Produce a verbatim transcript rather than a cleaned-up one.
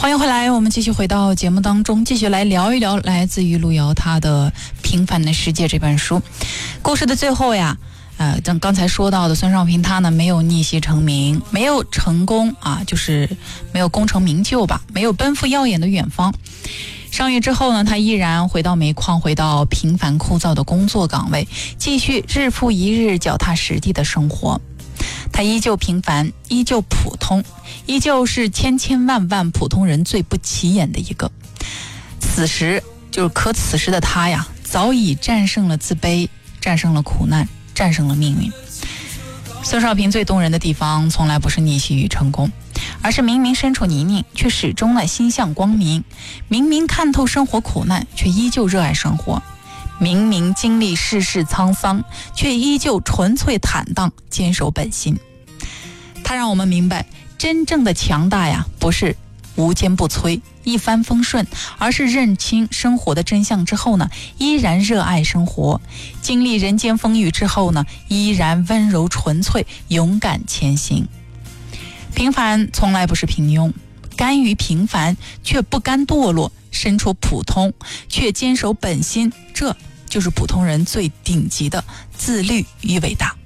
欢迎回来，我们继续回到节目当中，继续来聊一聊来自于路遥他的《平凡的世界》这本书。故事的最后呀，呃，像刚才说到的，孙少平他呢没有逆袭成名，没有成功啊，就是没有功成名就吧，没有奔赴耀眼的远方。上月之后呢，他依然回到煤矿，回到平凡枯燥的工作岗位，继续日复一日脚踏实地的生活。他依旧平凡，依旧普通，依旧是千千万万普通人最不起眼的一个。此时就是可此时的他呀，早已战胜了自卑，战胜了苦难，战胜了命运。孙少平最动人的地方，从来不是逆袭与成功，而是明明身处泥泞，却始终呢心向光明；明明看透生活苦难，却依旧热爱生活；明明经历世事沧桑，却依旧纯粹坦荡，坚守本心。他让我们明白，真正的强大呀，不是无坚不摧、一帆风顺，而是认清生活的真相之后呢，依然热爱生活；经历人间风雨之后呢，依然温柔纯粹、勇敢前行。平凡从来不是平庸，甘于平凡却不甘堕落，身处普通却坚守本心，这就是普通人最顶级的自律与伟大。